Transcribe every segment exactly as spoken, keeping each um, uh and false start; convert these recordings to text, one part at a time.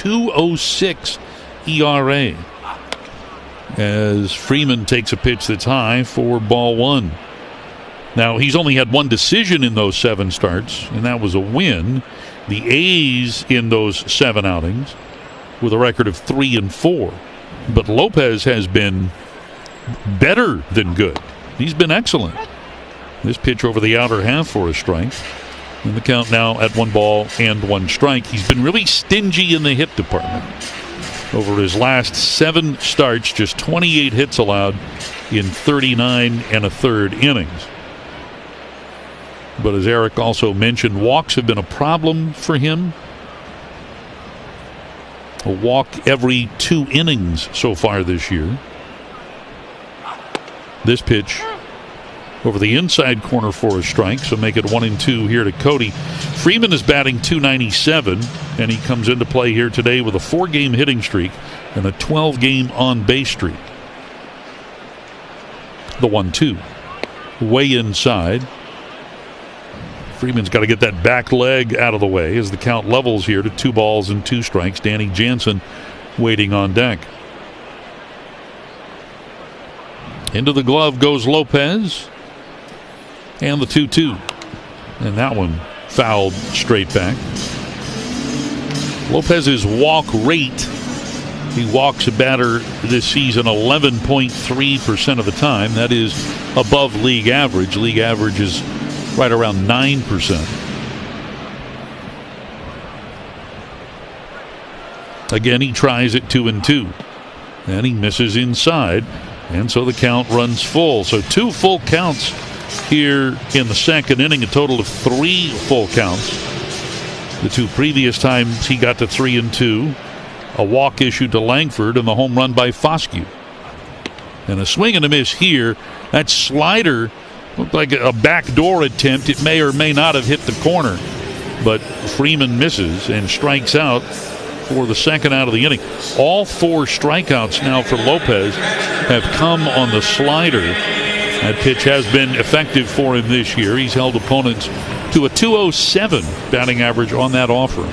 two oh six E R A. As Freeman takes a pitch that's high for ball one. Now, he's only had one decision in those seven starts, and that was a win. The A's in those seven outings with a record of three and four. But Lopez has been better than good. He's been excellent. This pitch over the outer half for a strike. And the count now at one ball and one strike. He's been really stingy in the hit department. Over his last seven starts, just twenty-eight hits allowed in thirty-nine and a third innings. But as Eric also mentioned, walks have been a problem for him. A walk every two innings so far this year. This pitch over the inside corner for a strike, so make it one and two here to Cody. Freeman is batting two ninety-seven, and he comes into play here today with a four-game hitting streak and a twelve-game on-base streak. The one two. Way inside. Freeman's got to get that back leg out of the way as the count levels here to two balls and two strikes. Danny Jansen waiting on deck. Into the glove goes Lopez. And the two two. And that one fouled straight back. Lopez's walk rate. He walks a batter this season eleven point three percent of the time. That is above league average. League average is right around nine percent. Again, he tries at two and two. And he misses inside. And so the count runs full. So two full counts here in the second inning, a total of three full counts. The two previous times he got to three and two. A walk issued to Langford and the home run by Foscue. And a swing and a miss here. That slider looked like a backdoor attempt. It may or may not have hit the corner. But Freeman misses and strikes out for the second out of the inning. All four strikeouts now for Lopez have come on the slider. That pitch has been effective for him this year. He's held opponents to a two oh seven batting average on that offering.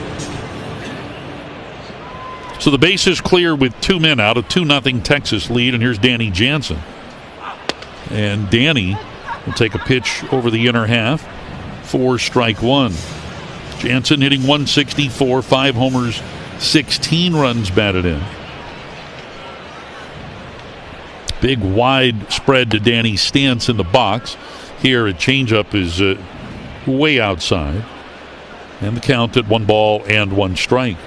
So the base is clear with two men out, a two nothing Texas lead, and here's Danny Jansen. And Danny will take a pitch over the inner half for strike one. Jansen hitting one sixty-four, five homers, sixteen runs batted in. Big wide spread to Danny's stance in the box. Here a changeup is uh, way outside. And the count at one ball and one strike.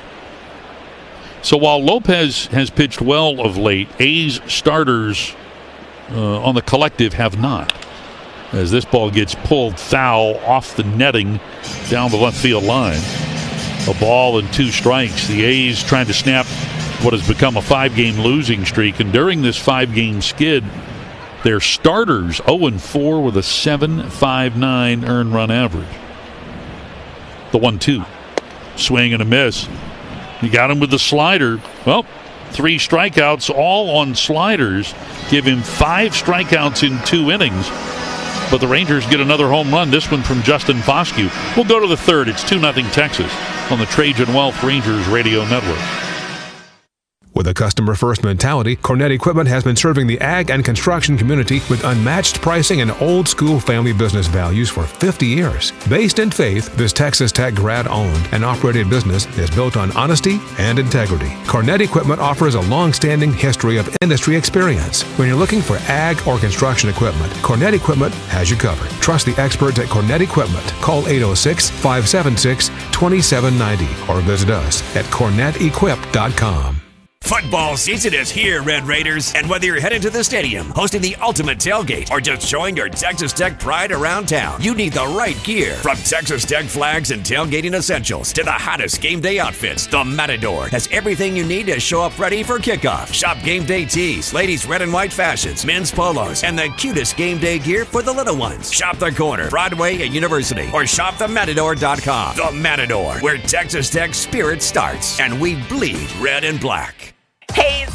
So while Lopez has pitched well of late, A's starters uh, on the collective have not. As this ball gets pulled foul off the netting down the left field line. A ball and two strikes. The A's trying to snap what has become a five-game losing streak. And during this five-game skid, their starters oh and four with a seven point five nine earned run average. The one two. Swing and a miss. You got him with the slider. Well, three strikeouts, all on sliders. Give him five strikeouts in two innings. But the Rangers get another home run, this one from Justin Foscue. We'll go to the third. It's two nothing Texas on the Trajan Wealth Rangers Radio Network. With a customer-first mentality, Cornett Equipment has been serving the ag and construction community with unmatched pricing and old-school family business values for fifty years. Based in Faith, this Texas Tech grad-owned and operated business is built on honesty and integrity. Cornett Equipment offers a long-standing history of industry experience. When you're looking for ag or construction equipment, Cornett Equipment has you covered. Trust the experts at Cornett Equipment. Call eight oh six, five seven six, two seven nine oh or visit us at cornett equip dot com. Football season is here, Red Raiders, and whether you're heading to the stadium, hosting the ultimate tailgate, or just showing your Texas Tech pride around town, you need the right gear. From Texas Tech flags and tailgating essentials to the hottest game day outfits, the Matador has everything you need to show up ready for kickoff. Shop game day tees, ladies' red and white fashions, men's polos, and the cutest game day gear for the little ones. Shop the corner, Broadway and University, or shop the matador dot com. The Matador, where Texas Tech spirit starts, and we bleed red and black. Hey, it's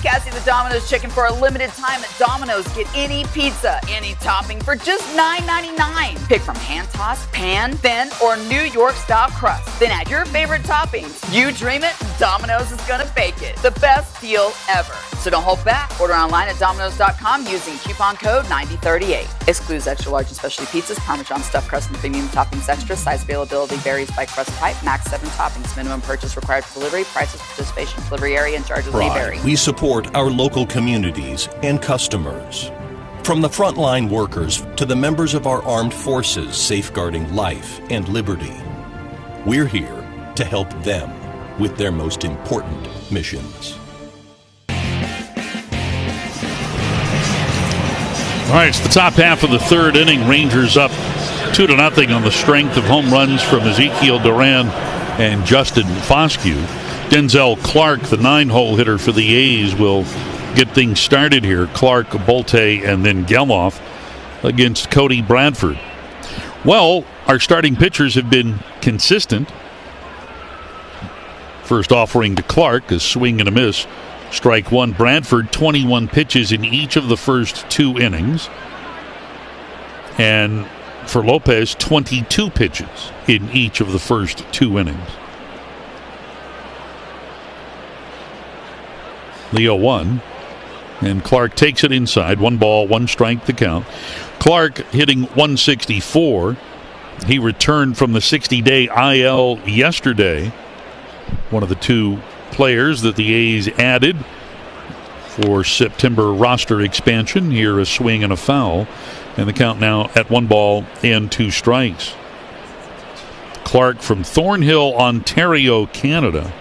Cassie the Domino's Chicken for a limited time at Domino's. Get any pizza, any topping for just nine ninety-nine. Pick from hand-tossed, pan, thin, or New York-style crust. Then add your favorite toppings. You dream it, Domino's is gonna bake it. The best deal ever. So don't hold back. Order online at Domino's dot com using coupon code ninety thirty-eight. Excludes extra large and specialty pizzas, Parmesan stuffed crust, and premium toppings extra. Size availability varies by crust type. Max seven toppings. Minimum purchase required for delivery. Prices, participation, delivery area, and charges may vary. We support our local communities and customers. From the frontline workers to the members of our armed forces safeguarding life and liberty, we're here to help them with their most important missions. All right, it's the top half of the third inning. Rangers up two to nothing on the strength of home runs from Ezekiel Duran and Justin Foscue. Denzel Clark, the nine-hole hitter for the A's, will get things started here. Clark, Bolte, and then Geloff against Cody Bradford. Well, our starting pitchers have been consistent. First offering to Clark, a swing and a miss. Strike one. Bradford, twenty-one pitches in each of the first two innings. And for Lopez, twenty-two pitches in each of the first two innings. The oh one. And Clark takes it inside. One ball, one strike the count. Clark hitting one sixty-four. He returned from the sixty-day I L yesterday. One of the two players that the A's added for September roster expansion. Here a swing and a foul. And the count now at one ball and two strikes. Clark from Thornhill, Ontario, Canada.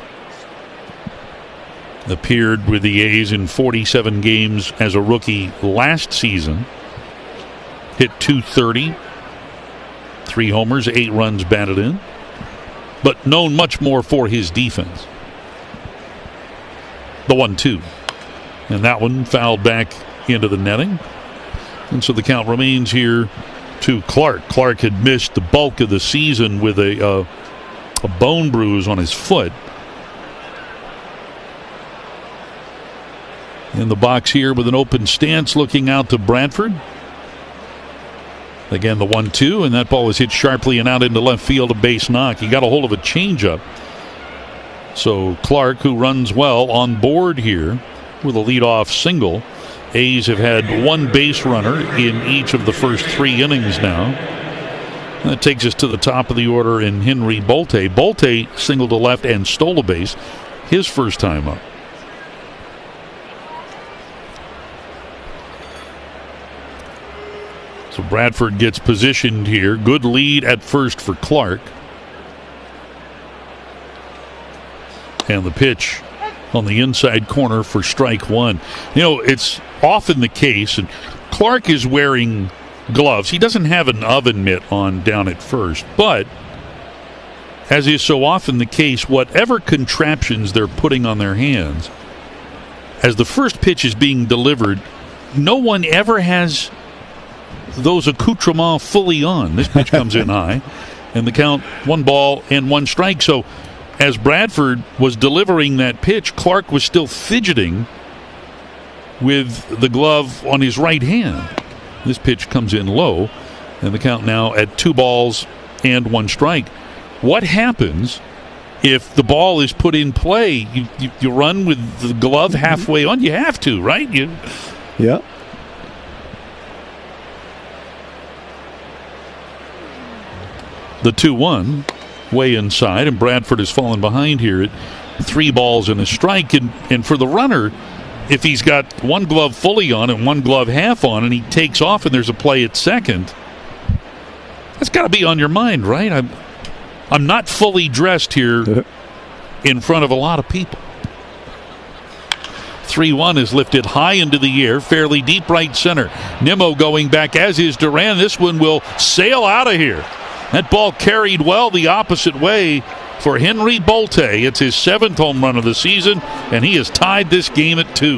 Appeared with the A's in forty-seven games as a rookie last season. Hit two thirty. Three homers, eight runs batted in. But known much more for his defense. The one two. And that one fouled back into the netting. And so the count remains here to Clark. Clark had missed the bulk of the season with a, uh, a bone bruise on his foot. In the box here with an open stance looking out to Bradford. Again, the one two, and that ball was hit sharply and out into left field, a base knock. He got a hold of a changeup. So Clark, who runs well, on board here with a leadoff single. A's have had one base runner in each of the first three innings now. That takes us to the top of the order in Henry Bolte. Bolte singled to left and stole a base his first time up. So Bradford gets positioned here. Good lead at first for Clark. And the pitch on the inside corner for strike one. You know, it's often the case, and Clark is wearing gloves. He doesn't have an oven mitt on down at first, but as is so often the case, whatever contraptions they're putting on their hands, as the first pitch is being delivered, no one ever has those accoutrements fully on. This pitch comes in high, and the count one ball and one strike. So as Bradford was delivering that pitch, Clark was still fidgeting with the glove on his right hand. This pitch comes in low, and the count now at two balls and one strike. What happens if the ball is put in play? You, you, you run with the glove halfway on? You have to, right? You, yeah. The two one way inside, and Bradford has fallen behind here at three balls and a strike. And, and for the runner, if he's got one glove fully on and one glove half on, and he takes off and there's a play at second, that's got to be on your mind, right? I'm, I'm not fully dressed here in front of a lot of people. three one is lifted high into the air, fairly deep right center. Nimmo going back, as is Duran. This one will sail out of here. That ball carried well the opposite way for Henry Bolte. It's his seventh home run of the season, and he has tied this game at two.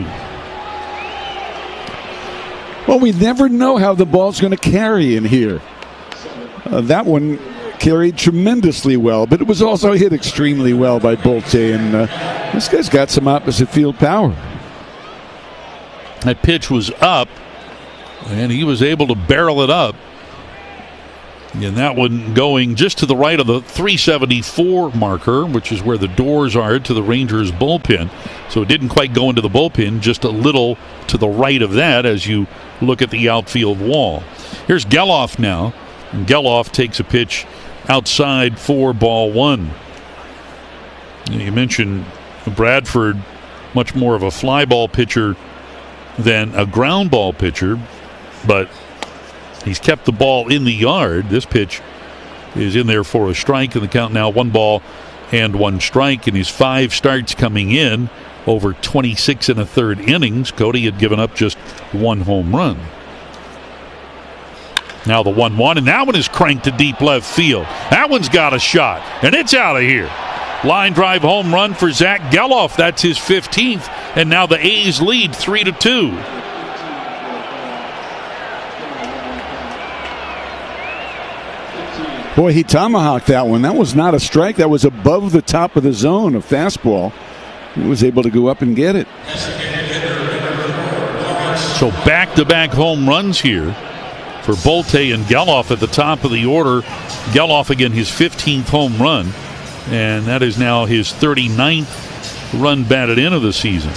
Well, we never know how the ball's going to carry in here. Uh, that one carried tremendously well, but it was also hit extremely well by Bolte, and uh, this guy's got some opposite field power. That pitch was up, and he was able to barrel it up. And that one going just to the right of the three seventy-four marker, which is where the doors are to the Rangers bullpen. So it didn't quite go into the bullpen, just a little to the right of that as you look at the outfield wall. Here's Geloff now. And Geloff takes a pitch outside for ball one. You mentioned Bradford, much more of a fly ball pitcher than a ground ball pitcher, but he's kept the ball in the yard. This pitch is in there for a strike, and the count now one ball and one strike. In his five starts coming in over twenty-six and a third innings, Cody had given up just one home run. Now the one one, and that one is cranked to deep left field. That one's got a shot, and it's out of here. Line drive home run for Zach Geloff. That's his fifteenth, and now the A's lead three to two. Boy, he tomahawked that one. That was not a strike. That was above the top of the zone, a fastball. He was able to go up and get it. So back-to-back home runs here for Bolte and Geloff at the top of the order. Geloff again his fifteenth home run, and that is now his thirty-ninth run batted in of the season.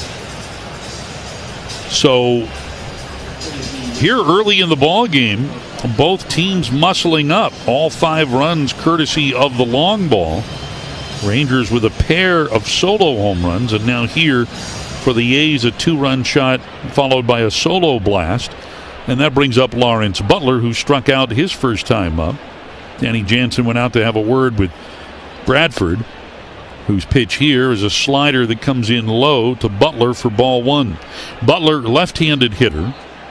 So here early in the ball game, both teams muscling up. All five runs courtesy of the long ball. Rangers with a pair of solo home runs, and now here for the A's a two-run shot followed by a solo blast. And that brings up Lawrence Butler, who struck out his first time up. Danny Jansen went out to have a word with Bradford, whose pitch here is a slider that comes in low to Butler for ball one. Butler, left-handed hitter.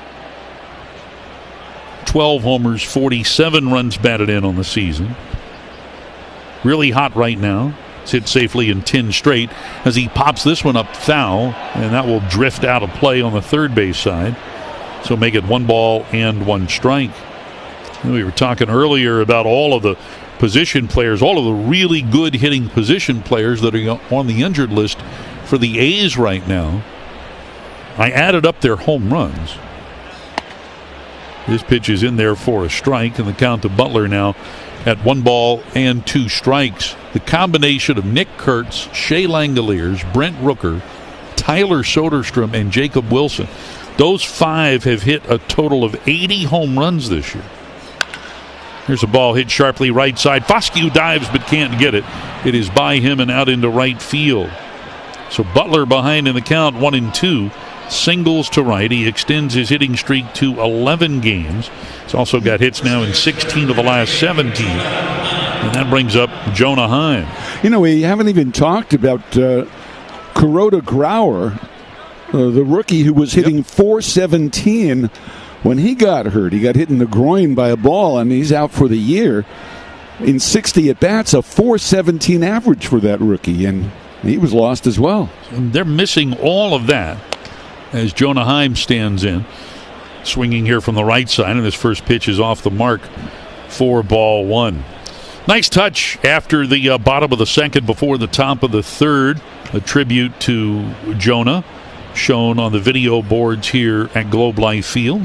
twelve homers, forty-seven runs batted in on the season. Really hot right now. It's hit safely in ten straight as he pops this one up foul, and that will drift out of play on the third base side. So make it one ball and one strike. And we were talking earlier about all of the position players, all of the really good hitting position players that are on the injured list for the A's right now. I added up their home runs. This pitch is in there for a strike, and the count to Butler now at one ball and two strikes. The combination of Nick Kurtz, Shea Langoliers, Brent Rooker, Tyler Soderstrom, and Jacob Wilson, those five have hit a total of eighty home runs this year. Here's a ball hit sharply right side. Foscue dives but can't get it. It is by him and out into right field. So Butler behind in the count, one and two. Singles to right. He extends his hitting streak to eleven games. He's also got hits now in sixteen of the last seventeen. And that brings up Jonah Heim. You know, we haven't even talked about uh, Kuroda Grauer, uh, the rookie who was hitting yep. four seventeen when he got hurt. He got hit in the groin by a ball, and he's out for the year. In sixty at-bats, a four seventeen average for that rookie, and he was lost as well. And they're missing all of that as Jonah Heim stands in. Swinging here from the right side, and his first pitch is off the mark for ball one. Nice touch after the uh, bottom of the second before the top of the third. A tribute to Jonah shown on the video boards here at Globe Life Field.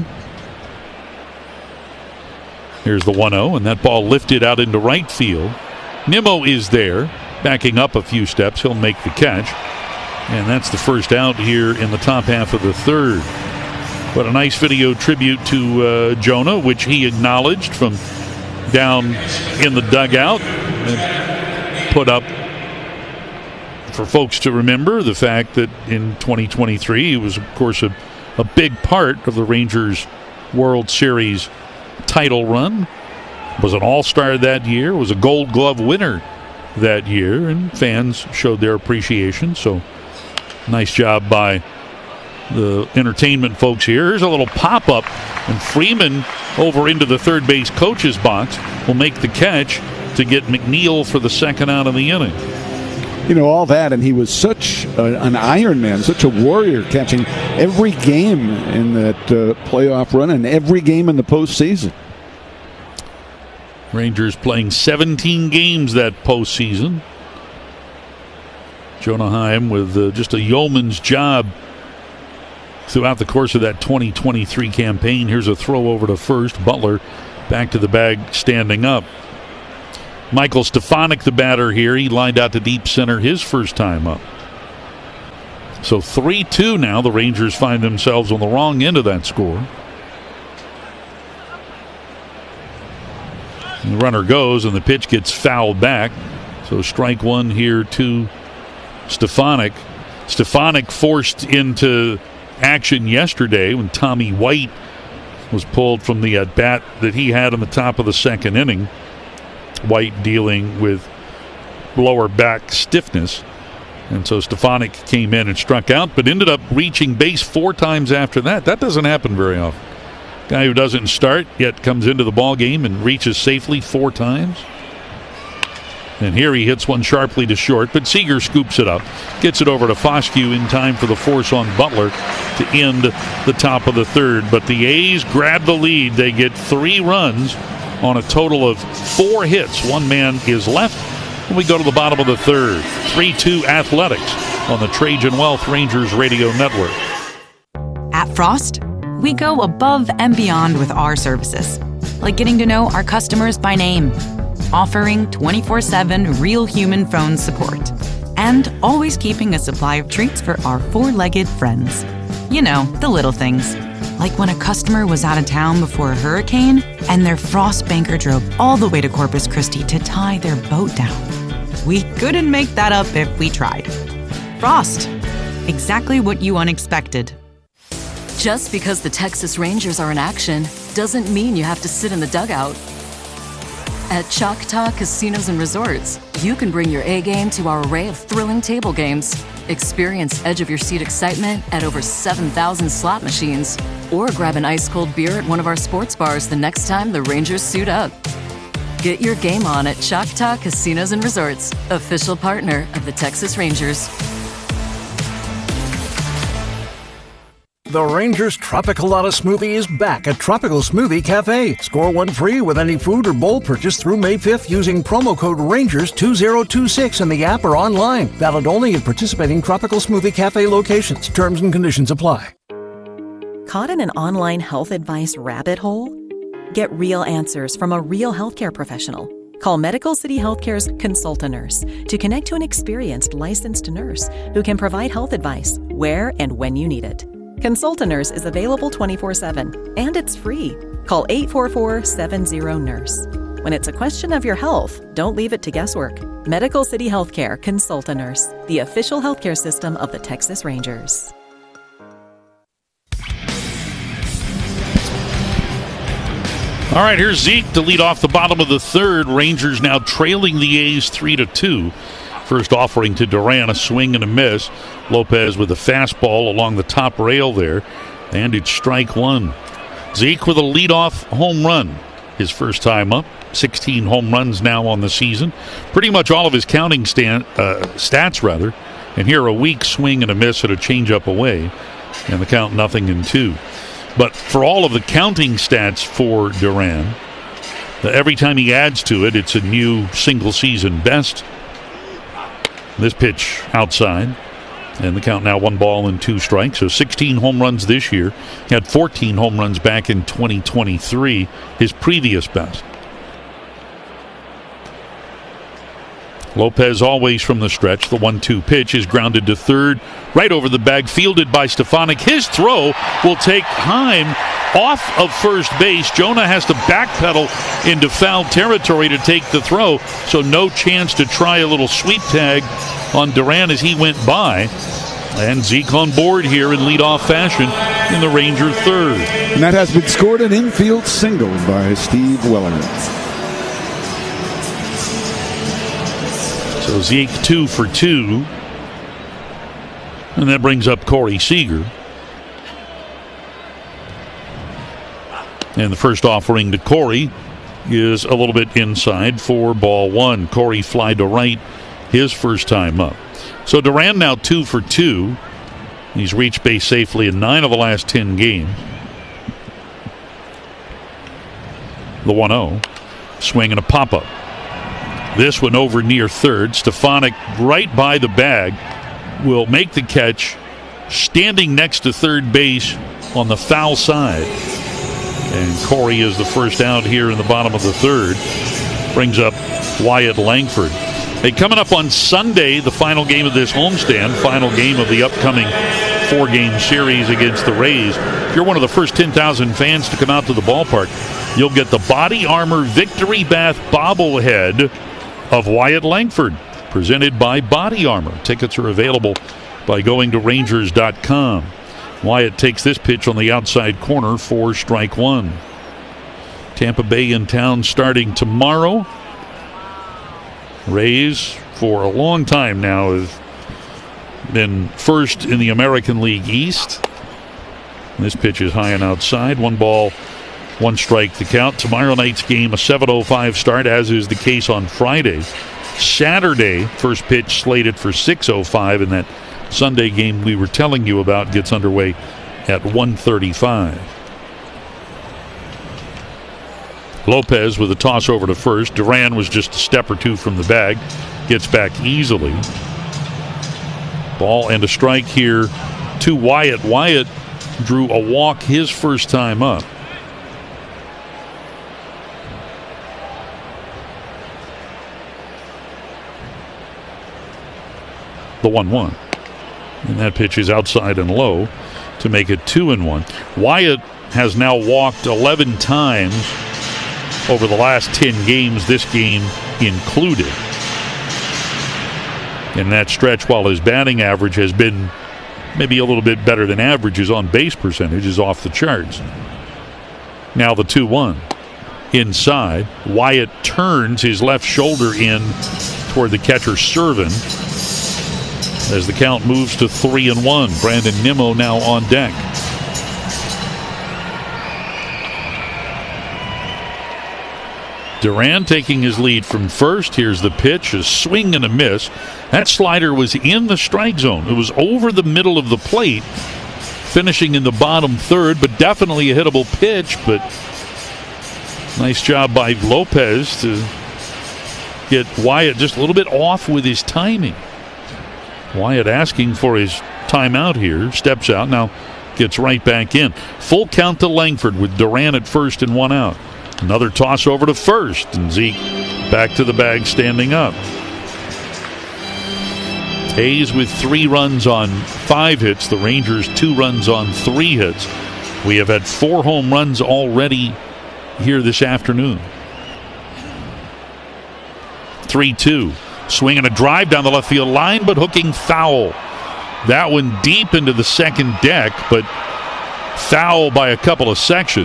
Here's the one oh, and that ball lifted out into right field. Nimmo is there, backing up a few steps. He'll make the catch. And that's the first out here in the top half of the third. But a nice video tribute to uh, Jonah, which he acknowledged from down in the dugout. And put up for folks to remember the fact that in twenty twenty-three he was, of course, a, a big part of the Rangers World Series title run. Was an all-star that year, was a Gold Glove winner that year, and fans showed their appreciation. So nice job by the entertainment folks here. Here's a little pop-up, and Freeman over into the third base coach's box will make the catch to get McNeil for the second out of the inning. You know, all that, and he was such a, an Iron Man, such a warrior, catching every game in that uh, playoff run and every game in the postseason. Rangers playing seventeen games that postseason. Jonah Heim with uh, just a yeoman's job throughout the course of that twenty twenty-three campaign. Here's a throw over to first. Butler back to the bag, standing up. Michael Stefanik, the batter here. He lined out to deep center his first time up. So three two now. The Rangers find themselves on the wrong end of that score. The runner goes, and the pitch gets fouled back. So strike one here to Stefanik. Stefanik forced into action yesterday when Tommy White was pulled from the at-bat that he had in the top of the second inning. White dealing with lower back stiffness. And so Stefanik came in and struck out, but ended up reaching base four times after that. That doesn't happen very often. Guy who doesn't start, yet comes into the ball game and reaches safely four times. And here he hits one sharply to short, but Seager scoops it up. Gets it over to Foscue in time for the force on Butler to end the top of the third. But the A's grab the lead. They get three runs on a total of four hits. One man is left. And we go to the bottom of the third. three two Athletics on the Trajan Wealth Rangers Radio Network. At Frost, we go above and beyond with our services, like getting to know our customers by name, offering twenty-four seven real human phone support, and always keeping a supply of treats for our four-legged friends. You know, the little things. Like when a customer was out of town before a hurricane and their Frost banker drove all the way to Corpus Christi to tie their boat down. We couldn't make that up if we tried. Frost. Exactly what you unexpected. Just because the Texas Rangers are in action doesn't mean you have to sit in the dugout. At Choctaw Casinos and Resorts, you can bring your A game to our array of thrilling table games. Experience edge-of-your-seat excitement at over seven thousand slot machines. Or grab an ice-cold beer at one of our sports bars the next time the Rangers suit up. Get your game on at Choctaw Casinos and Resorts, official partner of the Texas Rangers. The Rangers Tropicalata Smoothie is back at Tropical Smoothie Cafe. Score one free with any food or bowl purchase through May fifth using promo code Rangers two thousand twenty-six in the app or online. Valid only at participating Tropical Smoothie Cafe locations. Terms and conditions apply. Caught in an online health advice rabbit hole? Get real answers from a real healthcare professional. Call Medical City Healthcare's Consult-A-Nurse to connect to an experienced licensed nurse who can provide health advice where and when you need it. Consult-A-Nurse is available twenty-four seven, and it's free. Call eight four four, seven zero, nurse. When it's a question of your health, don't leave it to guesswork. Medical City Healthcare Consult-A-Nurse, the official healthcare system of the Texas Rangers. All right, here's Zeke to lead off the bottom of the third. Rangers now trailing the A's three to two. First offering to Duran, a swing and a miss. Lopez with a fastball along the top rail there, and it's strike one. Zeke with a leadoff home run, his first time up. sixteen home runs now on the season. Pretty much all of his counting stand, uh, stats, rather. And here a weak swing and a miss at a changeup away, and the count nothing in two. But for all of the counting stats for Duran, every time he adds to it, it's a new single-season best. This pitch outside, and the count now one ball and two strikes. So sixteen home runs this year. He had fourteen home runs back in twenty twenty-three, his previous best. Lopez always from the stretch. The one two pitch is grounded to third, right over the bag, fielded by Stefanik. His throw will take Heim off of first base. Jonah has to backpedal into foul territory to take the throw, so no chance to try a little sweep tag on Duran as he went by. And Zeke on board here in leadoff fashion in the Ranger third. And that has been scored an infield single by Steve Weller. So Zeke two for two. And that brings up Corey Seager. And the first offering to Corey is a little bit inside for ball one. Corey fly to right his first time up. So Duran now two for two. He's reached base safely in nine of the last ten games. The one oh. Swing and a pop-up. This one over near third. Stefanik right by the bag will make the catch standing next to third base on the foul side. And Corey is the first out here in the bottom of the third. Brings up Wyatt Langford. Hey, coming up on Sunday, the final game of this homestand, final game of the upcoming four-game series against the Rays. If you're one of the first ten thousand fans to come out to the ballpark, you'll get the Body Armor Victory Bath bobblehead of Wyatt Langford, presented by Body Armor. Tickets are available by going to Rangers dot com. Wyatt takes this pitch on the outside corner for strike one. Tampa Bay in town starting tomorrow. Rays, for a long time now, have been first in the American League East. This pitch is high and outside. One ball, one strike to count. Tomorrow night's game, a seven oh five start, as is the case on Friday. Saturday, first pitch slated for six oh five, and that Sunday game we were telling you about gets underway at one thirty-five. Lopez with a toss over to first. Duran was just a step or two from the bag. Gets back easily. Ball and a strike here to Wyatt. Wyatt drew a walk his first time up. The one one. And that pitch is outside and low to make it two and one. Wyatt has now walked eleven times over the last ten games, this game included. In that stretch, while his batting average has been maybe a little bit better than average, his on-base percentage is off the charts. Now the two one. Inside, Wyatt turns his left shoulder in toward the catcher Servin as the count moves to three and one. Brandon Nimmo now on deck. Duran taking his lead from first. Here's the pitch, a swing and a miss. That slider was in the strike zone. It was over the middle of the plate, finishing in the bottom third, but definitely a hittable pitch. But nice job by Lopez to get Wyatt just a little bit off with his timing. Wyatt asking for his timeout here, steps out, now gets right back in. Full count to Langford with Duran at first and one out. Another toss over to first, and Zeke back to the bag standing up. Hayes with three runs on five hits. The Rangers two runs on three hits. We have had four home runs already here this afternoon. three two. Swing and a drive down the left field line, but hooking foul. That one deep into the second deck, but foul by a couple of sections.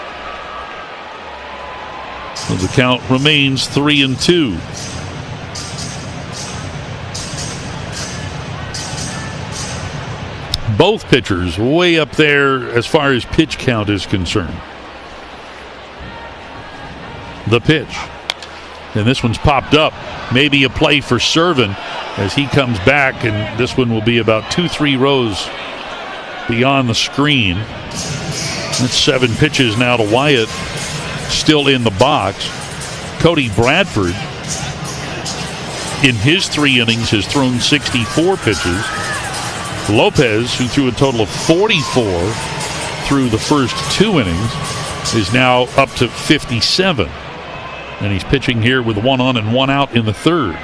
So the count remains three and two. Both pitchers way up there as far as pitch count is concerned. The pitch. And this one's popped up. Maybe a play for Servin as he comes back, and this one will be about two, three rows beyond the screen. That's seven pitches now to Wyatt. Still in the box. Cody Bradford, in his three innings, has thrown sixty-four pitches. Lopez, who threw a total of forty-four through the first two innings, is now up to fifty-seven. And he's pitching here with one on and one out in the third.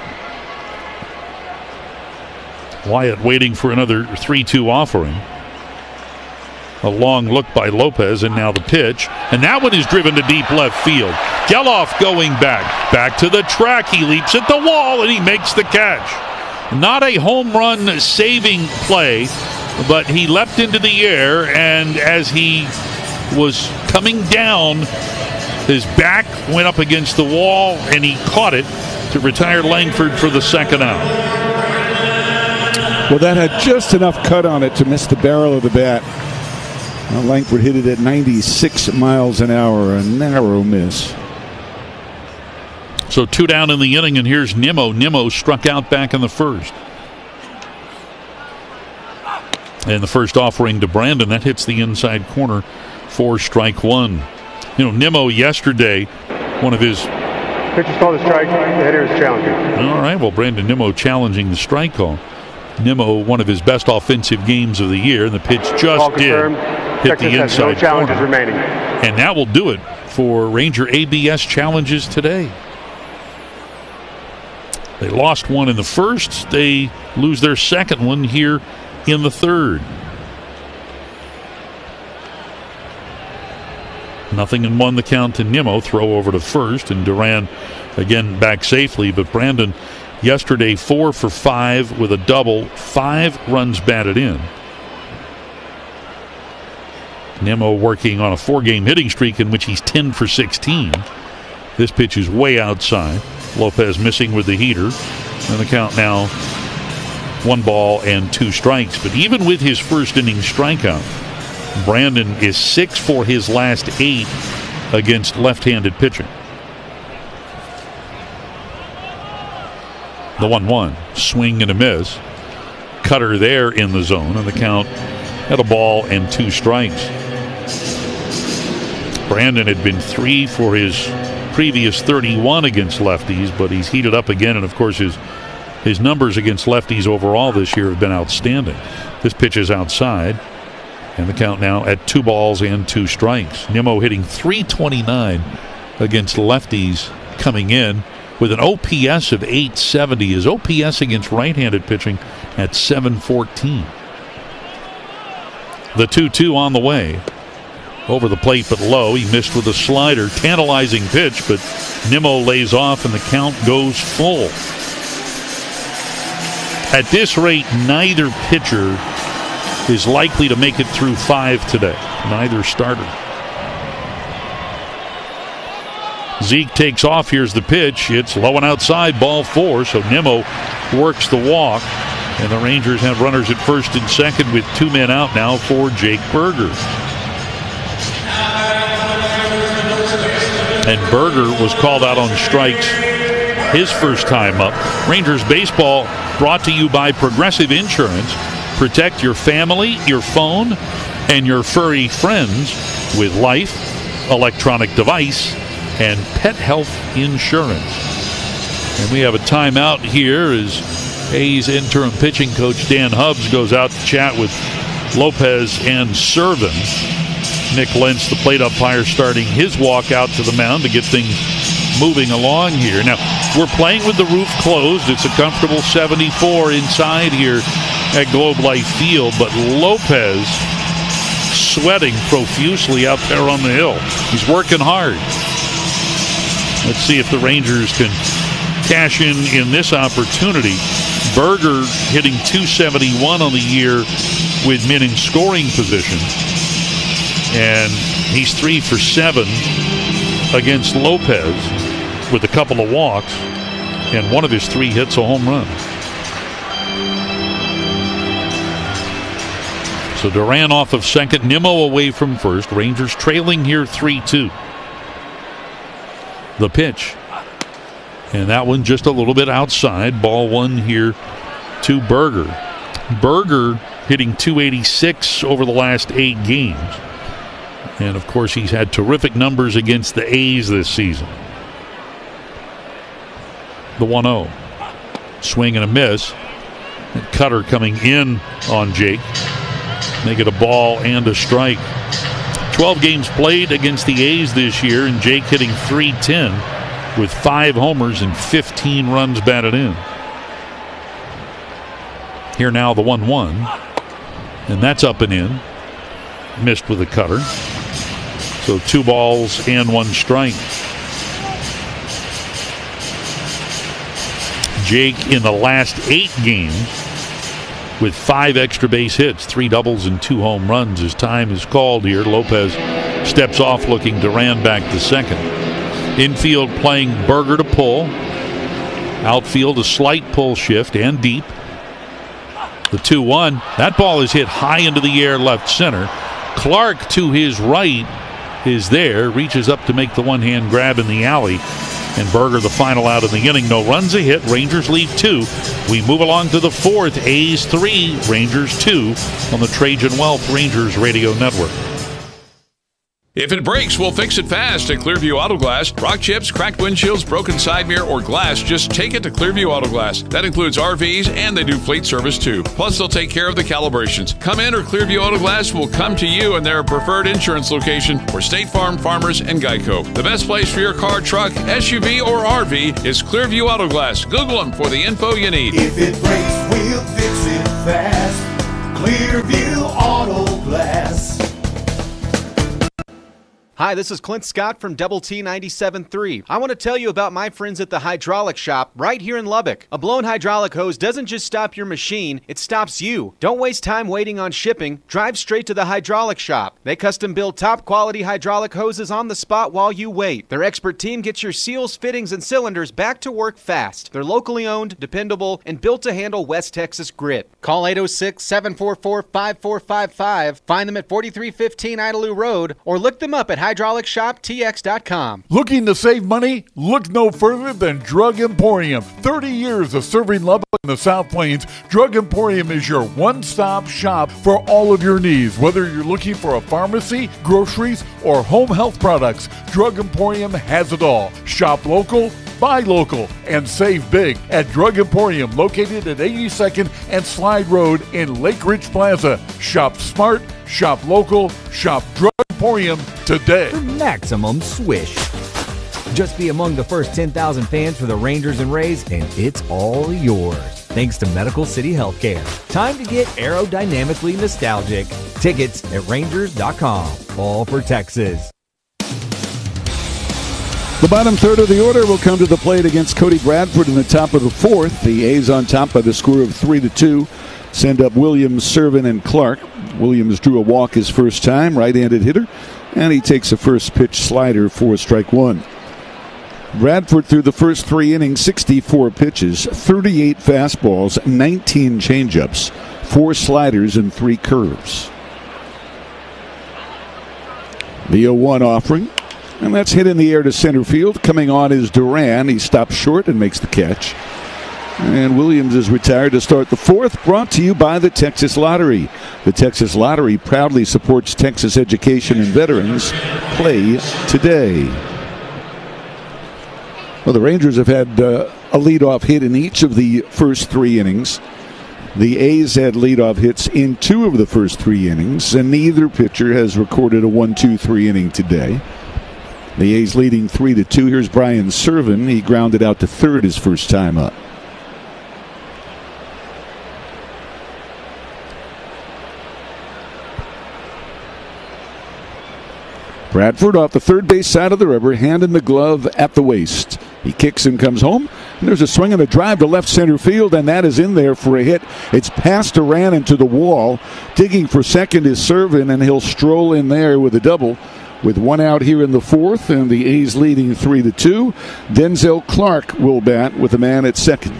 Wyatt waiting for another three two offering. A long look by Lopez, and now the pitch. And that one is driven to deep left field. Geloff going back. Back to the track. He leaps at the wall, and he makes the catch. Not a home run saving play, but he leapt into the air, and as he was coming down, his back went up against the wall, and he caught it to retire Langford for the second out. Well, that had just enough cut on it to miss the barrel of the bat. Well, Langford hit it at ninety-six miles an hour, a narrow miss. So two down in the inning, and here's Nimmo. Nimmo struck out back in the first. And the first offering to Brandon, that hits the inside corner for strike one. You know, Nimmo yesterday, one of his... Pitcher's called a strike. The hitter is challenging. All right, well, Brandon Nimmo challenging the strike call. Nimmo, one of his best offensive games of the year, and the pitch just did hit the inside challenges corner. remaining. And that will do it for Ranger A B S challenges today. They lost one in the first. They lose their second one here in the third. Nothing in one, the count to Nimmo. Throw over to first, and Duran again back safely. But Brandon yesterday four for five with a double, five runs batted in. Nimmo working on a four-game hitting streak in which he's ten for sixteen. This pitch is way outside. Lopez missing with the heater. And the count now one ball and two strikes. But even with his first inning strikeout, Brandon is six for his last eight against left-handed pitching. The one one. Swing and a miss. Cutter there in the zone. And the count at a ball and two strikes. Brandon had been three for his previous thirty-one against lefties, but he's heated up again, and of course his his numbers against lefties overall this year have been outstanding. This pitch is outside, and the count now at two balls and two strikes. Nimmo hitting three twenty-nine against lefties coming in with an O P S of eight seventy. His O P S against right-handed pitching at seven fourteen. The two two on the way. Over the plate but low. He missed with a slider. Tantalizing pitch, but Nimmo lays off and the count goes full. At this rate, neither pitcher is likely to make it through five today. Neither starter. Zeke takes off. Here's the pitch. It's low and outside, ball four. So Nimmo works the walk. And the Rangers have runners at first and second with two men out now for Jake Burger. And Burger was called out on strikes his first time up. Rangers baseball brought to you by Progressive Insurance. Protect your family, your phone, and your furry friends with life, electronic device, and pet health insurance. And we have a timeout here as A's interim pitching coach Dan Hubbs goes out to chat with Lopez and Servin. Nick Lentz, the plate umpire, starting his walk out to the mound to get things moving along here. Now, we're playing with the roof closed. It's a comfortable seventy-four inside here at Globe Life Field, but Lopez sweating profusely out there on the hill. He's working hard. Let's see if the Rangers can cash in in this opportunity. Burger hitting two seventy-one on the year with men in scoring position. And he's three for seven against Lopez with a couple of walks, and one of his three hits a home run. So Duran off of second, Nimmo away from first. Rangers trailing here three two. The pitch. And that one just a little bit outside. Ball one here to Burger. Burger hitting two eighty-six over the last eight games. And, of course, he's had terrific numbers against the A's this season. The one oh. Swing and a miss. And Cutter coming in on Jake. Make it a ball and a strike. twelve games played against the A's this year, and Jake hitting three ten with five homers and fifteen runs batted in. Here now the one one. And that's up and in. Missed with a cutter. So two balls and one strike. Jake in the last eight games with five extra base hits, three doubles and two home runs. His time is called here. Lopez steps off looking Duran back to second. Infield playing Burger to pull. Outfield a slight pull shift and deep. The two one. That ball is hit high into the air left center. Clark to his right is there, reaches up to make the one-hand grab in the alley, and Burger the final out of the inning. No runs a hit. Rangers lead two. We move along to the fourth. A's three, Rangers two on the Trajan Wealth Rangers Radio Network. If it breaks, we'll fix it fast at Clearview Auto Glass. Rock chips, cracked windshields, broken side mirror, or glass, just take it to Clearview Auto Glass. That includes R Vs, and they do fleet service too. Plus, they'll take care of the calibrations. Come in, or Clearview Auto Glass will come to you in their preferred insurance location for State Farm, Farmers, and Geico. The best place for your car, truck, S U V, or R V is Clearview Auto Glass. Google them for the info you need. If it breaks, we'll fix it fast. Clearview Auto Glass. Hi, this is Clint Scott from Double T ninety-seven point three. I want to tell you about my friends at the Hydraulic Shop right here in Lubbock. A blown hydraulic hose doesn't just stop your machine, it stops you. Don't waste time waiting on shipping. Drive straight to the Hydraulic Shop. They custom build top quality hydraulic hoses on the spot while you wait. Their expert team gets your seals, fittings, and cylinders back to work fast. They're locally owned, dependable, and built to handle West Texas grit. Call eight oh six, seven four four, five four five five. Find them at forty-three fifteen Idalou Road, or look them up at hydraulic shop t x dot com. Looking to save money? Look no further than Drug Emporium. thirty years of serving Lubbock and the South Plains, Drug Emporium is your one-stop shop for all of your needs. Whether you're looking for a pharmacy, groceries, or home health products, Drug Emporium has it all. Shop local, buy local, and save big at Drug Emporium, located at eighty-second and Slide Road in Lake Ridge Plaza. Shop smart, shop local, shop Drug Emporium today. For maximum swish. Just be among the first ten thousand fans for the Rangers and Rays, and it's all yours. Thanks to Medical City Healthcare. Time to get aerodynamically nostalgic. Tickets at rangers dot com. All for Texas. The bottom third of the order will come to the plate against Cody Bradford in the top of the fourth. The A's on top by the score of three to two. Send up Williams, Servin, and Clark. Williams drew a walk his first time, right-handed hitter, and he takes a first pitch slider for strike one. Bradford threw the first three innings, sixty-four pitches, thirty-eight fastballs, nineteen changeups, four sliders, and three curves. The oh one offering, and that's hit in the air to center field. Coming on is Duran. He stops short and makes the catch. And Williams is retired to start the fourth, brought to you by the Texas Lottery. The Texas Lottery proudly supports Texas education and veterans. Play today. Well, the Rangers have had uh, a leadoff hit in each of the first three innings. The A's had leadoff hits in two of the first three innings, and neither pitcher has recorded a one two three inning today. The A's leading three to two. Here's Brian Servin. He grounded out to third his first time up. Bradford off the third base side of the river, hand in the glove at the waist. He kicks and comes home. And there's a swing and a drive to left center field, and that is in there for a hit. It's past Duran into the wall. Digging for second is Servin, and he'll stroll in there with a double. With one out here in the fourth, and the A's leading three to two. Denzel Clark will bat with a man at second.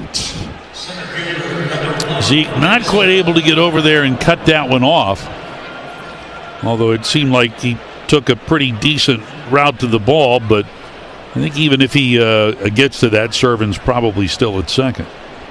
Zeke not quite able to get over there and cut that one off. Although it seemed like he took a pretty decent route to the ball, but I think even if he uh, gets to that, Servin's probably still at second.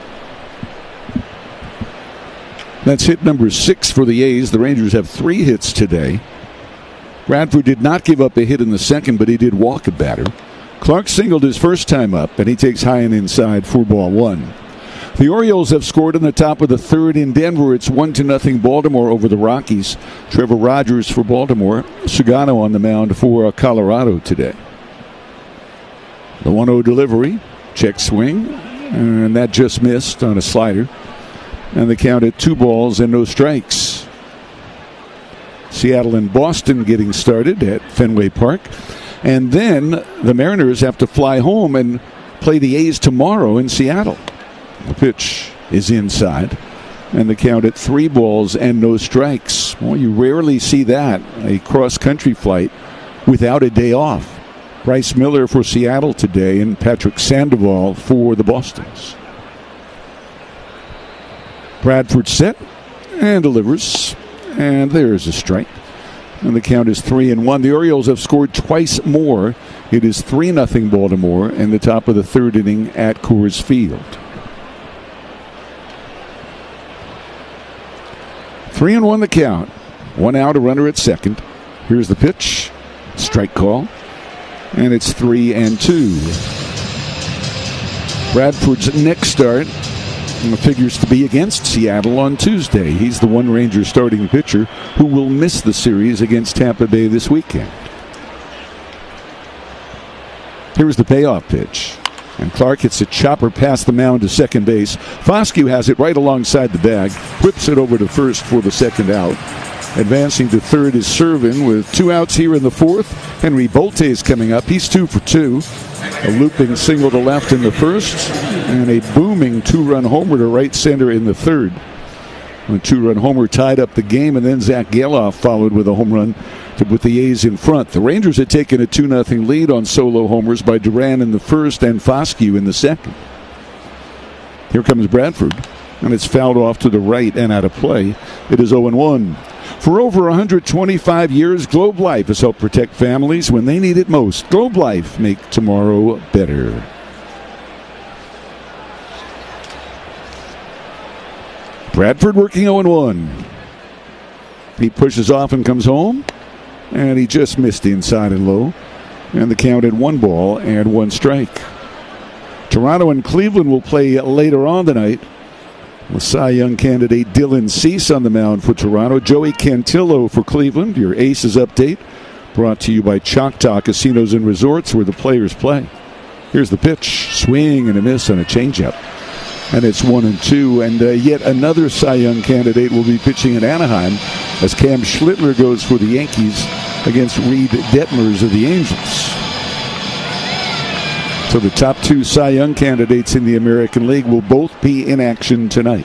That's hit number six for the A's. The Rangers have three hits today. Bradford did not give up a hit in the second, but he did walk a batter. Clark singled his first time up, and he takes high and inside for ball one. The Orioles have scored in the top of the third in Denver. It's one to nothing Baltimore over the Rockies. Trevor Rogers for Baltimore. Sugano on the mound for Colorado today. The one oh delivery, check swing, and that just missed on a slider. And the count at two balls and no strikes. Seattle and Boston getting started at Fenway Park. And then the Mariners have to fly home and play the A's tomorrow in Seattle. The pitch is inside, and the count at three balls and no strikes. Well, you rarely see that, a cross-country flight without a day off. Bryce Miller for Seattle today, and Patrick Sandoval for the Bostons. Bradford set and delivers, and there's a strike. And the count is three and one. The Orioles have scored twice more. It is three nothing Baltimore in the top of the third inning at Coors Field. Three and one the count. One out, a runner at second. Here's the pitch. strike call. And it's three and two. Bradford's next start figures to be against Seattle on Tuesday. He's the one Ranger starting pitcher who will miss the series against Tampa Bay this weekend. Here's the payoff pitch. And Clark hits a chopper past the mound to second base. Foscue has it right alongside the bag, whips it over to first for the second out. Advancing to third is Servin with two outs here in the fourth. Henry Bolte is coming up. He's two for two. A looping single to left in the first, and a booming two-run homer to right center in the third. A two-run homer tied up the game, and then Zach Geloff followed with a home run to put the A's in front. The Rangers had taken a two nothing lead on solo homers by Duran in the first and Foscue in the second. Here comes Bradford, and it's fouled off to the right and out of play. It is oh and one. For over one hundred twenty-five years, Globe Life has helped protect families when they need it most. Globe Life, make tomorrow better. Bradford working oh and one. He pushes off and comes home, and he just missed inside and low. And the count at one ball and one strike. Toronto and Cleveland will play later on tonight. With Cy Young candidate Dylan Cease on the mound for Toronto. Joey Cantillo for Cleveland. Your Aces update brought to you by Choctaw Casinos and Resorts, where the players play. Here's the pitch. Swing and a miss on a changeup. And it's one and two. And uh, yet another Cy Young candidate will be pitching in Anaheim as Cam Schlittler goes for the Yankees against Reed Detmers of the Angels. So the top two Cy Young candidates in the American League will both be in action tonight.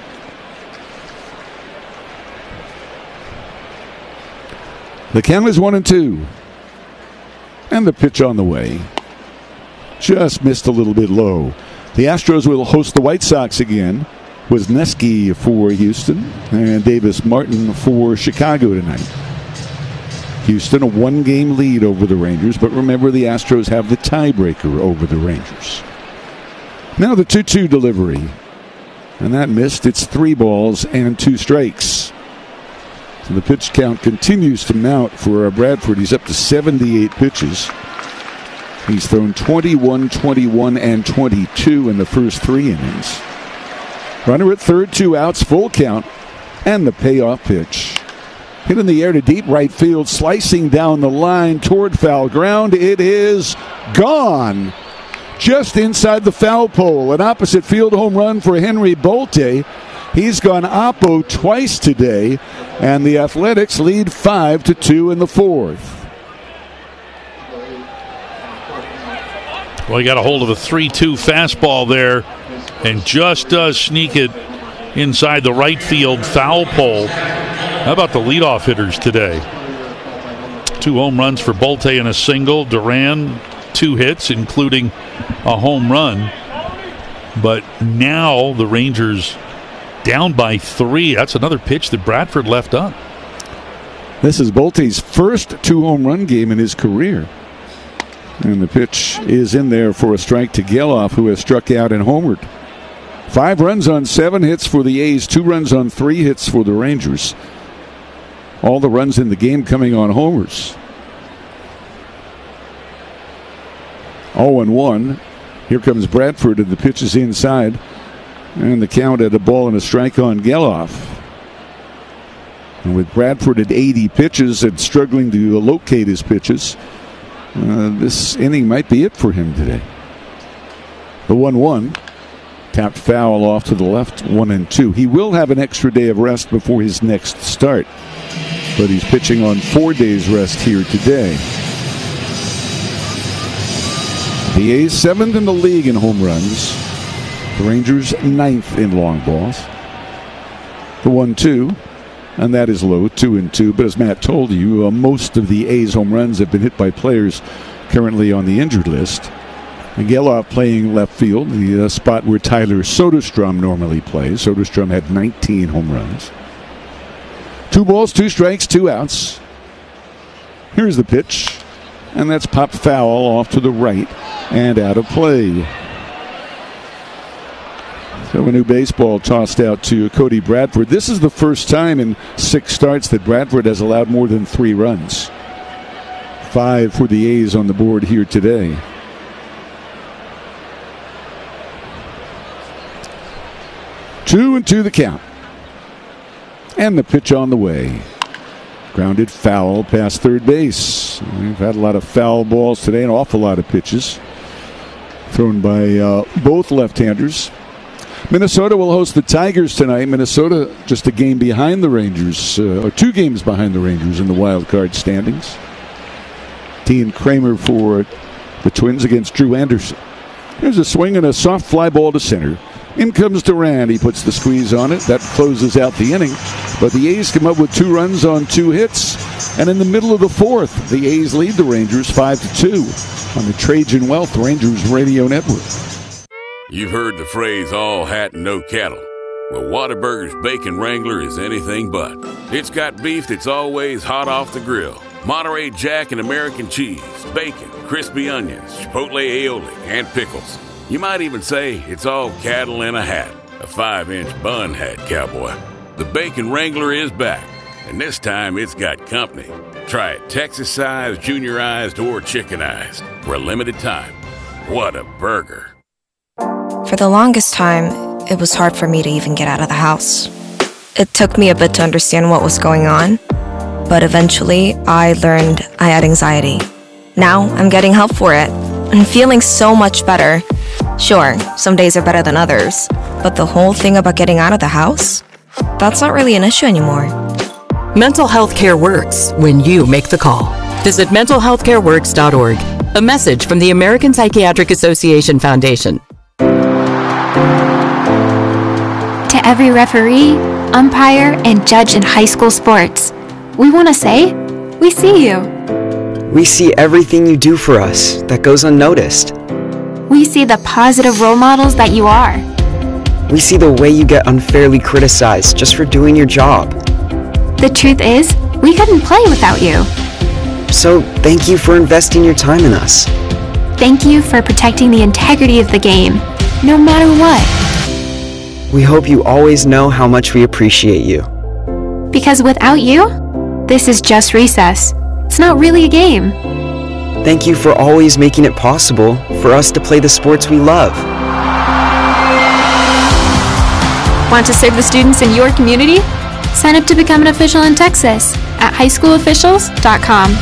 The count is one and two. And the pitch on the way. Just missed a little bit low. The Astros will host the White Sox again. Wisniewski for Houston and Davis Martin for Chicago tonight. Houston, a one-game lead over the Rangers, but remember the Astros have the tiebreaker over the Rangers. Now the two two delivery. And that missed. It's three balls and two strikes. So the pitch count continues to mount for Bradford. He's up to seventy-eight pitches. He's thrown twenty-one, twenty-one, and twenty-two in the first three innings. Runner at third, two outs, full count, and the payoff pitch. Hit in the air to deep right field, slicing down the line toward foul ground. It is gone. Just inside the foul pole. An opposite field home run for Henry Bolte. He's gone oppo twice today, and the Athletics lead five to two in the fourth. Well, he got a hold of a three two fastball there and just does sneak it inside the right field foul pole. How about the leadoff hitters today? Two home runs for Bolte and a single. Duran, two hits, including a home run. But now the Rangers down by three. That's another pitch that Bradford left up. This is Bolte's first two-home run game in his career. And the pitch is in there for a strike to Geloff, who has struck out and homered. Five runs on seven hits for the A's, two runs on three hits for the Rangers. All the runs in the game coming on homers. oh and one. Here comes Bradford, and the pitch is inside. And the count at a ball and a strike on Geloff. And with Bradford at eighty pitches and struggling to locate his pitches, uh, this inning might be it for him today. The one one. Tapped foul off to the left, one and two. He will have an extra day of rest before his next start, but he's pitching on four days rest here today. The A's seventh in the league in home runs. The Rangers ninth in long balls. The one two, and that is low, two and two. But as Matt told you, uh, most of the A's home runs have been hit by players currently on the injured list. And Geloff playing left field, the uh, spot where Tyler Soderstrom normally plays. Soderstrom had nineteen home runs. Two balls, two strikes, two outs. Here's the pitch, and that's popped foul off to the right and out of play. So a new baseball tossed out to Cody Bradford. This is the first time in six starts that Bradford has allowed more than three runs. five for the A's on the board here today. Two and two the count. And the pitch on the way. Grounded foul past third base. We've had a lot of foul balls today, an awful lot of pitches thrown by uh, both left-handers. Minnesota will host the Tigers tonight. Minnesota just a game behind the Rangers, uh, or two games behind the Rangers in the wild card standings. T and Kramer for the Twins against Drew Anderson. There's a swing and a soft fly ball to center. In comes Duran. He puts the squeeze on it. That closes out the inning. But the A's come up with two runs on two hits. And in the middle of the fourth, the A's lead the Rangers five to two on the Trajan Wealth Rangers Radio Network. You've heard the phrase, all hat and no cattle. Well, Whataburger's Bacon Wrangler is anything but. It's got beef that's always hot off the grill. Monterey Jack and American cheese, bacon, crispy onions, chipotle aioli, and pickles. You might even say it's all cattle in a hat. A five-inch bun hat, cowboy. The Bacon Wrangler is back, and this time it's got company. Try it Texas-sized, juniorized, or chickenized for a limited time. What a burger. For the longest time, it was hard for me to even get out of the house. It took me a bit to understand what was going on, but eventually I learned I had anxiety. Now I'm getting help for it and feeling so much better. Sure, some days are better than others, but the whole thing about getting out of the house, that's not really an issue anymore. Mental health care works when you make the call. Visit mental health care works dot org. A message from the American Psychiatric Association Foundation. To every referee, umpire, and judge in high school sports, we want to say, we see you. We see everything you do for us that goes unnoticed. We see the positive role models that you are. We see the way you get unfairly criticized just for doing your job. The truth is, we couldn't play without you. So thank you for investing your time in us. Thank you for protecting the integrity of the game, no matter what. We hope you always know how much we appreciate you. Because without you, this is just recess. It's not really a game. Thank you for always making it possible for us to play the sports we love. Want to serve the students in your community? Sign up to become an official in Texas at high school officials dot com.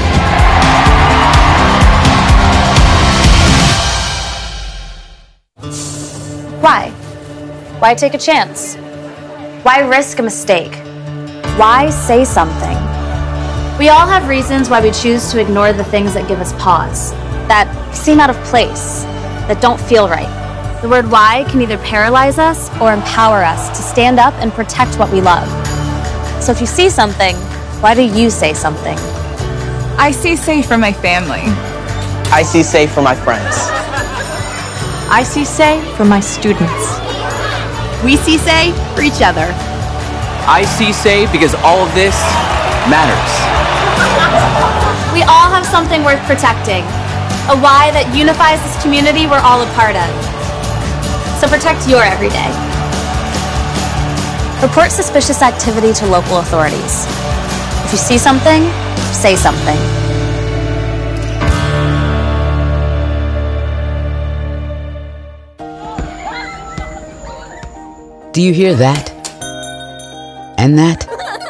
Why? Why take a chance? Why risk a mistake? Why say something? We all have reasons why we choose to ignore the things that give us pause, that seem out of place, that don't feel right. The word why can either paralyze us or empower us to stand up and protect what we love. So if you see something, why do you say something? I see safe for my family. I see safe for my friends. I see say for my students. We see say for each other. I see say because all of this matters. We all have something worth protecting, a why that unifies this community we're all a part of. So protect your everyday. Report suspicious activity to local authorities. If you see something, say something. Do you hear that? And that?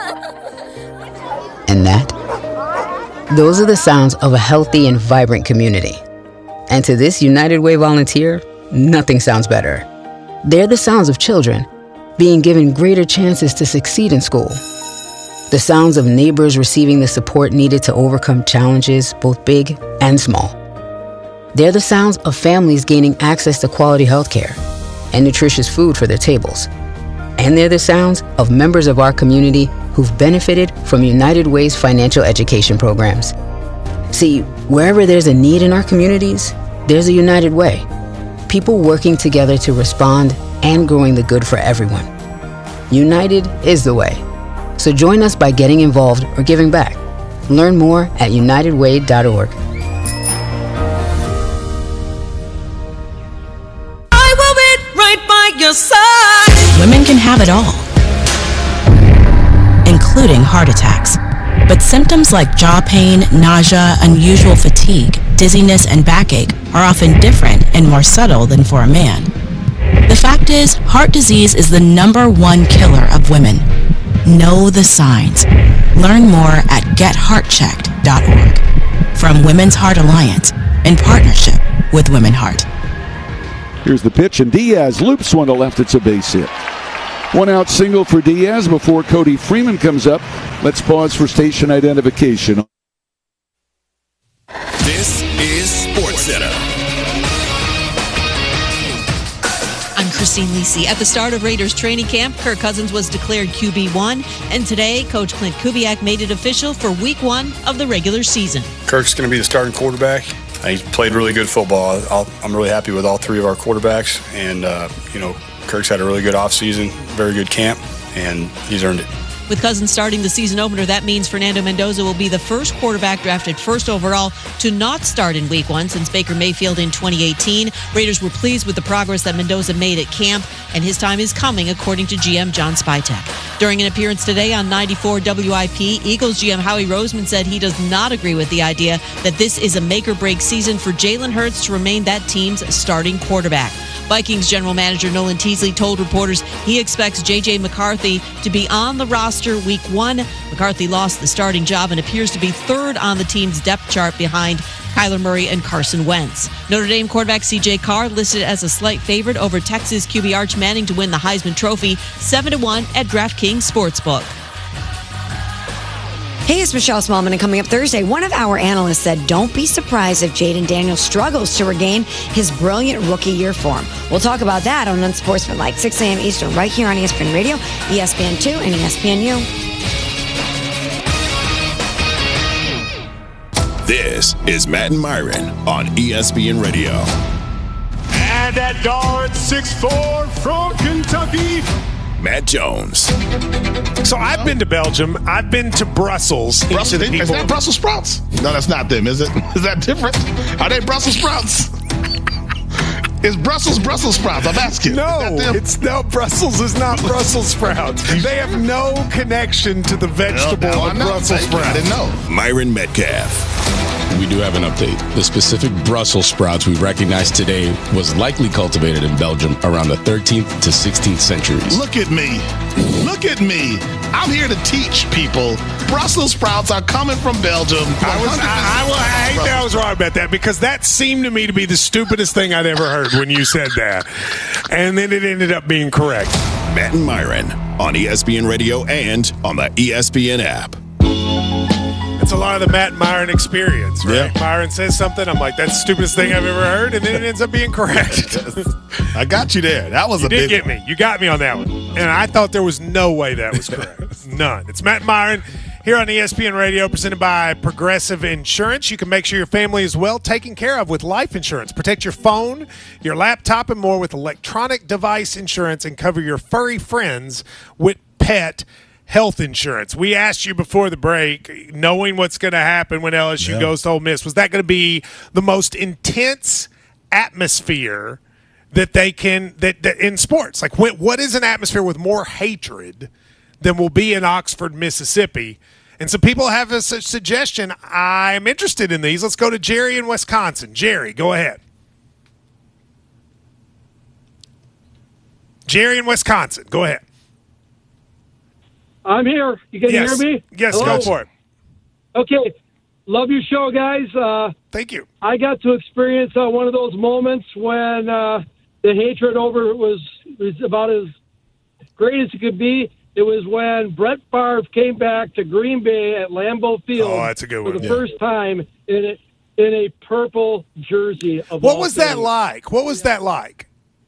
And that? Those are the sounds of a healthy and vibrant community. And to this United Way volunteer, nothing sounds better. They're the sounds of children being given greater chances to succeed in school. The sounds of neighbors receiving the support needed to overcome challenges, both big and small. They're the sounds of families gaining access to quality health care and nutritious food for their tables. And they're the sounds of members of our community who've benefited from United Way's financial education programs. See, wherever there's a need in our communities, there's a United Way. People working together to respond and growing the good for everyone. United is the way. So join us by getting involved or giving back. Learn more at united way dot org. I will be right by your side. Women can have it all, including heart attacks. But symptoms like jaw pain, nausea, unusual fatigue, dizziness, and backache are often different and more subtle than for a man. The fact is, heart disease is the number one killer of women. Know the signs. Learn more at get heart checked dot org. From Women's Heart Alliance, in partnership with Women Heart. Here's the pitch, and Diaz loops one to left. It's a base hit. One out single for Diaz before Cody Freeman comes up. Let's pause for station identification. This is SportsCenter. I'm Christine Lisi. At the start of Raiders training camp, Kirk Cousins was declared Q B one, and today, Coach Clint Kubiak made it official for week one of the regular season. Kirk's going to be the starting quarterback. He's played really good football. I'll, I'm really happy with all three of our quarterbacks, and, uh, you know, Kirk's had a really good offseason, very good camp, and he's earned it. With Cousins starting the season opener, that means Fernando Mendoza will be the first quarterback drafted first overall to not start in week one since Baker Mayfield in twenty eighteen. Raiders were pleased with the progress that Mendoza made at camp, and his time is coming, according to G M John Spytek. During an appearance today on ninety-four W I P, Eagles G M Howie Roseman said he does not agree with the idea that this is a make-or-break season for Jalen Hurts to remain that team's starting quarterback. Vikings general manager Nolan Teasley told reporters he expects J J McCarthy to be on the roster week one. McCarthy lost the starting job and appears to be third on the team's depth chart behind Kyler Murray and Carson Wentz. Notre Dame quarterback C J Carr listed as a slight favorite over Texas Q B Arch Manning to win the Heisman Trophy, seven to one at DraftKings Sportsbook. Hey, it's Michelle Smallman, and coming up Thursday, one of our analysts said, don't be surprised if Jaden Daniels struggles to regain his brilliant rookie year form. We'll talk about that on Unsportsmanlike, six a.m. Eastern, right here on E S P N Radio, E S P N two, and E S P N U. This is Matt and Myron on E S P N Radio. And at guard, six foot four from Kentucky, Matt Jones. So I've been to Belgium. I've been to Brussels. Brussels is that Brussels sprouts? No, that's not them, is it? Is that different? Are they Brussels sprouts? Is Brussels Brussels sprouts? I'm asking. No, it's no. Brussels is not Brussels sprouts. They have no connection to the vegetable no, of Brussels sprouts. I didn't know. Myron Metcalf. We do have an update. The specific Brussels sprouts we recognize today was likely cultivated in Belgium around the thirteenth to sixteenth centuries. Look at me. Look at me. I'm here to teach people. Brussels sprouts are coming from Belgium. I was. I, I, I hate that I was wrong about that, because that seemed to me to be the stupidest thing I'd ever heard when you said that, and then it ended up being correct. Matt and Myron on E S P N Radio and on the E S P N app. It's a lot of the Matt and Myron experience, right? Yeah. Myron says something, I'm like, that's the stupidest thing I've ever heard, and then it ends up being correct. I got you there. That was you a did big get me. You got me on that one. And I thought there was no way that was correct. None. It's Matt and Myron here on E S P N Radio, presented by Progressive Insurance. You can make sure your family is well taken care of with life insurance. Protect your phone, your laptop, and more with electronic device insurance, and cover your furry friends with pet health insurance. We asked you before the break, knowing what's going to happen when L S U yeah. goes to Ole Miss, was that going to be the most intense atmosphere that they can that, that in sports? Like, what, what is an atmosphere with more hatred than will be in Oxford, Mississippi? And some people have a su- suggestion. I'm interested in these. Let's go to Jerry in Wisconsin. Jerry, go ahead. Jerry in Wisconsin, go ahead. I'm here. You can yes. hear me? Yes, Hello? go for it. Okay. Love your show, guys. Uh, Thank you. I got to experience uh, one of those moments when uh, the hatred over was, was about as great as it could be. It was when Brett Favre came back to Green Bay at Lambeau Field oh, that's a good for one. the Yeah. first time in a, in a purple jersey. Of what all was things. that like? What was that like?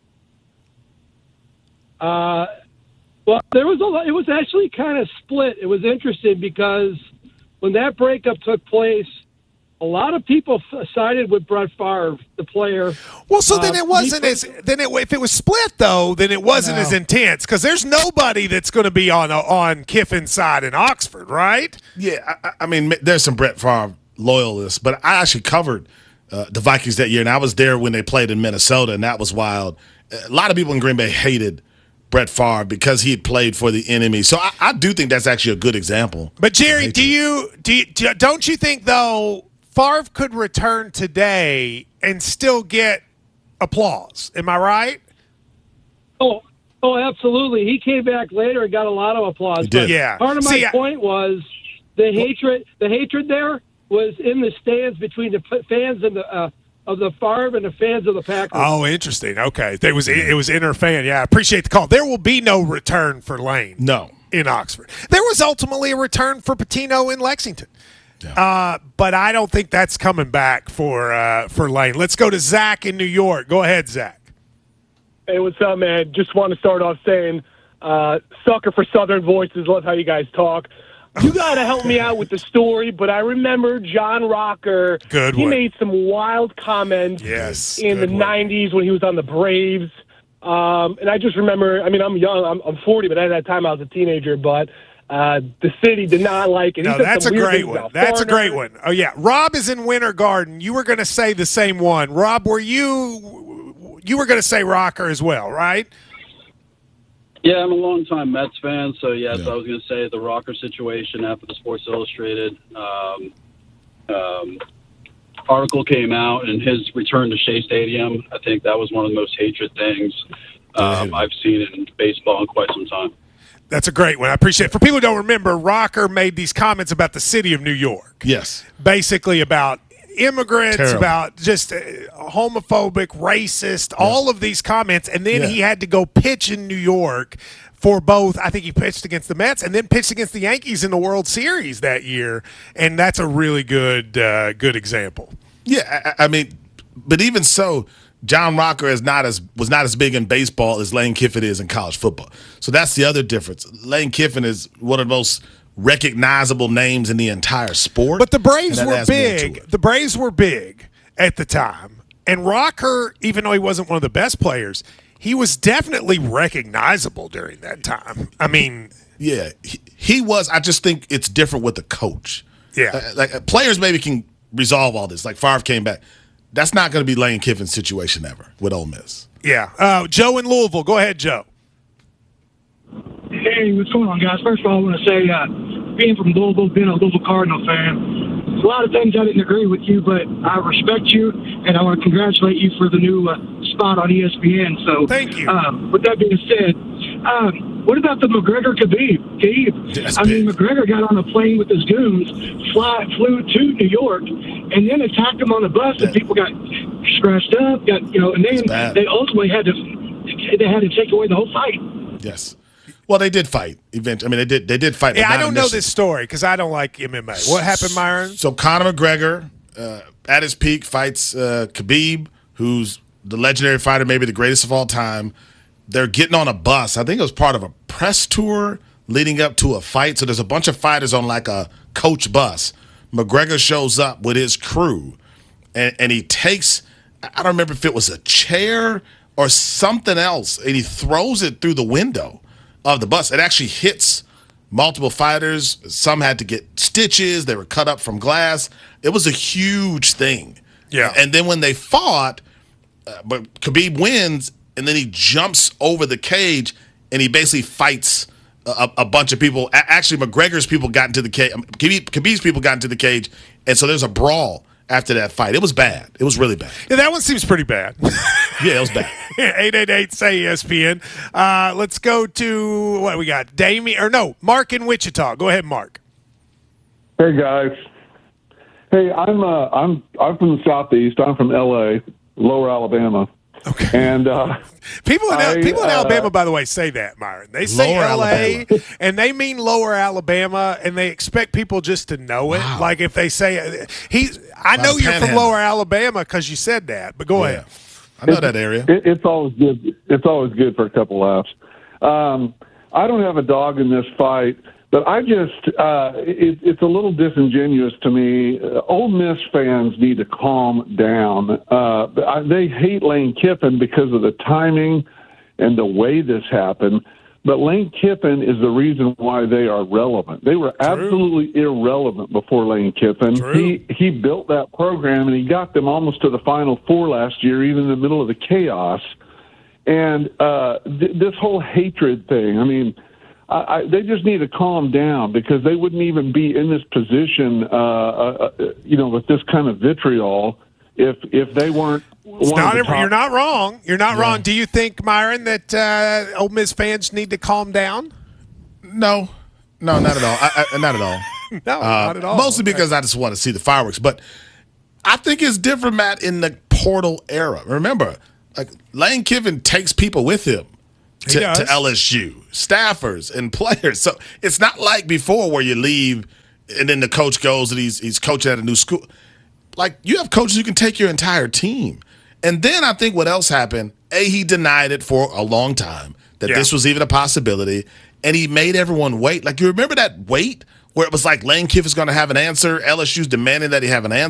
Uh, well, there was a lot, it was actually kind of split. It was interesting because when that breakup took place, a lot of people f- sided with Brett Favre, the player. Well, so then Uh, it wasn't he- as then it, if it was split though, then it wasn't No. as intense because there's nobody that's going to be on on Kiffin's side in Oxford, right? Yeah, I, I mean, there's some Brett Favre loyalists, but I actually covered uh, the Vikings that year, and I was there when they played in Minnesota, and that was wild. A lot of people in Green Bay hated Brett Favre because he had played for the enemy. So I, I do think that's actually a good example. But Jerry, do you, do you do, don't you think though Favre could return today and still get applause? Am I right? Oh, oh, absolutely. He came back later and got a lot of applause. He did. But Yeah. part of my See, I- point was the hatred. The hatred there was in the stands between the p- fans and the uh, of the Favre and the fans of the Packers. Oh, interesting. Okay, it was it was inner fan. Yeah, I appreciate the call. There will be no return for Lane. No. In Oxford, there was ultimately a return for Patino in Lexington, uh, but I don't think that's coming back for uh, for Lane. Let's go to Zach in New York. Go ahead, Zach. Hey, what's up, man? Just want to start off saying, uh, sucker for Southern voices. Love how you guys talk. You got to help me out with the story, but I remember John Rocker. Good He one. made some wild comments Yes, in the good one. nineties when he was on the Braves. Um, and I just remember, I mean, I'm young, I'm, I'm forty, but at that time I was a teenager, but uh, the city did not like it. He No, said that's a some weird great things one. about That's a foreigners. great one. Oh yeah, Rob is in Winter Garden. You were going to say the same one, Rob. Were you? You were going to say Rocker as well, right? Yeah, I'm a longtime Mets fan, so yes, I was going to say the Rocker situation after the Sports Illustrated um, um, article came out and his return to Shea Stadium. I think that was one of the most hatred things um, I've seen in baseball in quite some time. That's a great one. I appreciate it. For people who don't remember, Rocker made these comments about the city of New York. Yes. Basically about immigrants, Terrible. about just uh, homophobic, racist, all of these comments. And then Yeah. he had to go pitch in New York for both. I think he pitched against the Mets and then pitched against the Yankees in the World Series that year. And that's a really good, uh, good example. Yeah, I, I mean, but even so, John Rocker is not as was not as big in baseball as Lane Kiffin is in college football. So that's the other difference. Lane Kiffin is one of the most recognizable names in the entire sport. But the Braves and that were adds more to big. it. The Braves were big at the time. And Rocker, even though he wasn't one of the best players, he was definitely recognizable during that time. I mean, Yeah, he, he was. I just think it's different with the coach. Yeah. Uh, like uh, players maybe can resolve all this. Like Favre came back. That's not going to be Lane Kiffin's situation ever with Ole Miss. yeah. Uh, Joe in Louisville. Go ahead, Joe. Hey, what's going on, guys? First of all, I want to say, uh, being from Louisville, being a Louisville Cardinal fan, there's a lot of things I didn't agree with you, but I respect you, and I want to congratulate you for the new uh, spot on E S P N. So, thank you. Um, with that being said, um, what about the McGregor Khabib? Khabib? That's I mean, McGregor got on a plane with his goons, fly, flew to New York, and then attacked him on the bus, and people got scratched up, got you know, and then bad. they ultimately had to they had to take away the whole fight. Yes. Well, they did fight. Eventually, I mean, they did. They did fight. but Yeah, I not don't know initially. this story because I don't like M M A. What happened, Myron? So Conor McGregor, uh, at his peak, fights uh, Khabib, who's the legendary fighter, maybe the greatest of all time. They're getting on a bus. I think it was part of a press tour leading up to a fight. So there's a bunch of fighters on like a coach bus. McGregor shows up with his crew, and, and he takes, I don't remember if it was a chair or something else, and he throws it through the window of the bus. It actually hits multiple fighters. Some had to get stitches. They were cut up from glass. It was a huge thing. Yeah. And then when they fought, uh, but Khabib wins, and then he jumps over the cage, and he basically fights a, a bunch of people. A- Actually, McGregor's people got into the cage. um, Khabib, Khabib's people got into the cage, and so there's a brawl after that fight. It was bad. It was really bad. Yeah, that one seems pretty bad. Yeah, it was bad. eight eight eight, say E S P N. Uh, let's go to what we got. Damien, or no, Mark in Wichita. Go ahead, Mark. Hey guys. Hey, I'm uh, I'm I'm from the southeast. I'm from L A, Lower Alabama. Okay. And uh, People in, I, people in uh, Alabama, by the way, say that, Myron. They say Lower L A, Alabama. and they mean Lower Alabama, and they expect people just to know it. Like if they say he's, I know Wow, you're from Panhandle. Lower Alabama because you said that. But go Yeah. ahead. I know that area. It, it's always good. It's always good for a couple laughs. Um, I don't have a dog in this fight, but I just uh, it, it's a little disingenuous to me. Uh, Ole Miss fans need to calm down. Uh, I, they hate Lane Kiffin because of the timing and the way this happened. But Lane Kiffin is the reason why they are relevant. They were absolutely irrelevant before Lane Kiffin. He he built that program, and he got them almost to the Final Four last year, even in the middle of the chaos. And uh, th- this whole hatred thing, I mean, I, I, they just need to calm down because they wouldn't even be in this position, uh, uh, you know, with this kind of vitriol if if they weren't. It's not, you're not wrong. You're not yeah. wrong. Do you think, Myron, that uh, Ole Miss fans need to calm down? No. No, not at all. I, I, not at all. no, uh, not at all. Mostly okay. because I just want to see the fireworks. But I think it's different, Matt, in the portal era. Remember, like Lane Kiffin takes people with him to, to L S U, staffers and players. So it's not like before where you leave and then the coach goes and he's, he's coaching at a new school. Like, you have coaches who can take your entire team. And then I think what else happened, A, he denied it for a long time, that yeah. this was even a possibility, and he made everyone wait. Like, you remember that wait where it was like Lane Kiffin's going to have an answer, L S U's demanding that he have an answer?